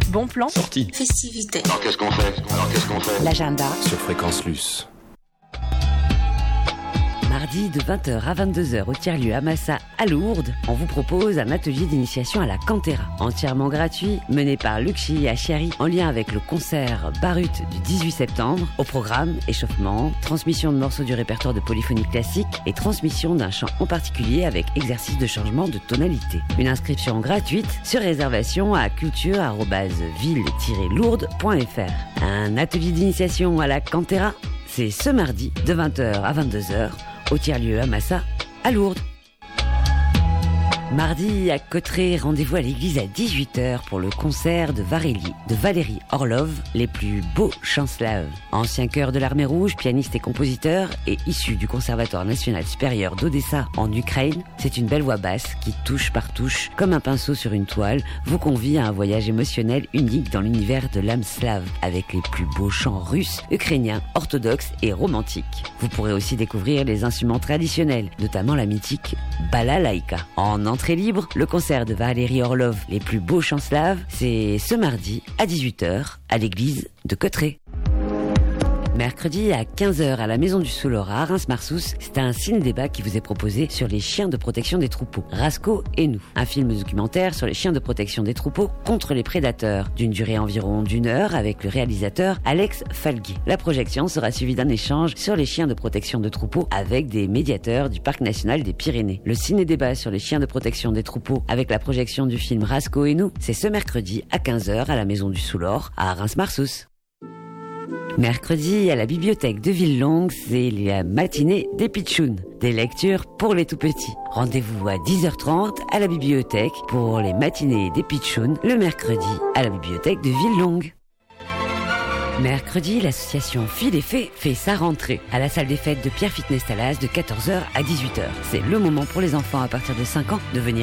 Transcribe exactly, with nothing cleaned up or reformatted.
Bon plan. Sortie. Festivité. Alors qu'est-ce qu'on fait Alors qu'est-ce qu'on fait L'agenda. Sur Fréquence Luce. Mardi de vingt heures à vingt-deux heures au tiers-lieu à Massa à Lourdes, on vous propose un atelier d'initiation à la Cantera, entièrement gratuit, mené par Luxi et Achiari, en lien avec le concert Barut du dix-huit septembre. Au programme, échauffement, transmission de morceaux du répertoire de polyphonie classique et transmission d'un chant en particulier avec exercice de changement de tonalité. Une inscription gratuite sur réservation à culture arobase ville tiret lourdes point f r. Un atelier d'initiation à la Cantera, c'est ce mardi de vingt heures à vingt-deux heures au tiers-lieu à Massa, à Lourdes. Mardi, à Cotterêts, rendez-vous à l'église à dix-huit heures pour le concert de Varélie, de Valérie Orlov, les plus beaux chants slaves. Ancien chœur de l'Armée Rouge, pianiste et compositeur, et issu du Conservatoire National Supérieur d'Odessa en Ukraine, c'est une belle voix basse qui, touche par touche, comme un pinceau sur une toile, vous convie à un voyage émotionnel unique dans l'univers de l'âme slave, avec les plus beaux chants russes, ukrainiens, orthodoxes et romantiques. Vous pourrez aussi découvrir les instruments traditionnels, notamment la mythique balalaïka. En entrée libre, le concert de Valérie Orlov, les plus beaux chants slaves, c'est ce mardi à dix-huit heures à l'église de Cotterêts. Mercredi à quinze heures à la Maison du Soulora à Reims-Marsous, c'est un ciné-débat qui vous est proposé sur les chiens de protection des troupeaux, Rasco et nous. Un film documentaire sur les chiens de protection des troupeaux contre les prédateurs, d'une durée environ d'une heure avec le réalisateur Alex Falguet. La projection sera suivie d'un échange sur les chiens de protection de troupeaux avec des médiateurs du Parc National des Pyrénées. Le ciné-débat sur les chiens de protection des troupeaux avec la projection du film Rasco et nous, c'est ce mercredi à quinze heures à la Maison du Soulor à Reims-Marsous. Mercredi, à la bibliothèque de Villelongue, c'est la matinée des pitchouns, des lectures pour les tout-petits. Rendez-vous à dix heures trente à la bibliothèque pour les matinées des pitchouns, le mercredi à la bibliothèque de Villelongue. Mercredi, l'association Fil et Fée fait sa rentrée à la salle des fêtes de Pierre Fitness Talas de quatorze heures à dix-huit heures. C'est le moment pour les enfants à partir de cinq ans de venir